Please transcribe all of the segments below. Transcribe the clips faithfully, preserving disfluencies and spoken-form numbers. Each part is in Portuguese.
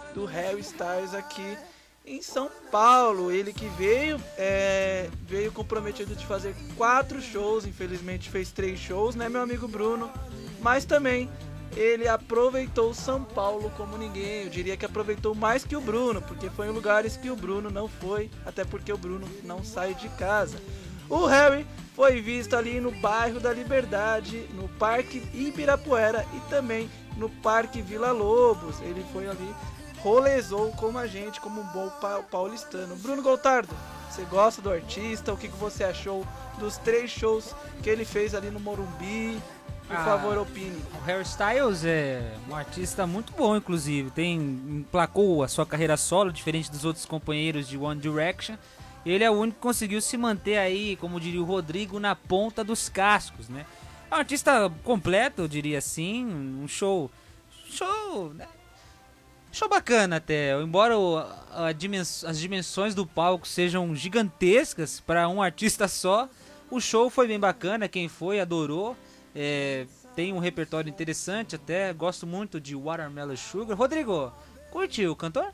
do Harry Styles aqui em São Paulo. Ele que veio, é, veio comprometido de fazer quatro shows, infelizmente fez três shows, né, meu amigo Bruno? Mas também ele aproveitou São Paulo como ninguém. Eu diria que aproveitou mais que o Bruno, porque foi em lugares que o Bruno não foi, até porque o Bruno não sai de casa. O Harry foi visto ali no bairro da Liberdade, no Parque Ibirapuera e também no Parque Vila Lobos. Ele foi ali, rolezou como a gente, como um bom paulistano. Bruno Goltardo, você gosta do artista? O que você achou dos três shows que ele fez ali no Morumbi? Por ah, favor, opine. O Harry Styles é um artista muito bom, inclusive. Tem, emplacou a sua carreira solo, diferente dos outros companheiros de One Direction. Ele é o único que conseguiu se manter aí, como diria o Rodrigo, na ponta dos cascos, né? É um artista completo, eu diria assim. Um show... Show... Né? Show bacana até. Embora o, a dimens, as dimensões do palco sejam gigantescas para um artista só, o show foi bem bacana. Quem foi, adorou. É, tem um repertório interessante até. Gosto muito de Watermelon Sugar. Rodrigo, curte o cantor?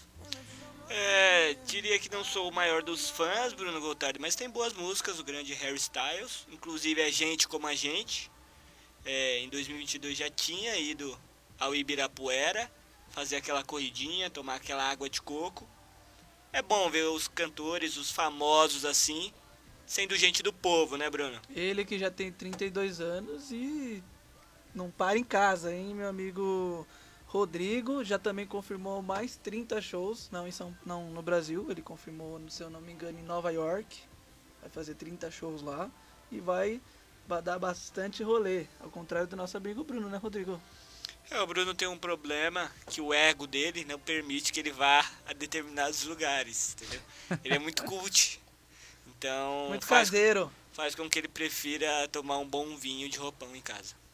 É, diria que não sou o maior dos fãs, Bruno Goltardi, mas tem boas músicas, o grande Harry Styles. Inclusive é Gente Como a Gente. É, em dois mil e vinte e dois já tinha ido ao Ibirapuera fazer aquela corridinha, tomar aquela água de coco. É bom ver os cantores, os famosos assim, sendo gente do povo, né, Bruno? Ele que já tem trinta e dois anos e não para em casa, hein, meu amigo Rodrigo. Já também confirmou mais trinta shows, não, em São, não no Brasil, ele confirmou, se eu não me engano, em Nova York. Vai fazer trinta shows lá e vai, vai dar bastante rolê, ao contrário do nosso amigo Bruno, né, Rodrigo? É, o Bruno tem um problema que o ego dele não permite que ele vá a determinados lugares, entendeu? Ele é muito cult. Então, muito faz, caseiro. Faz com que ele prefira tomar um bom vinho de roupão em casa.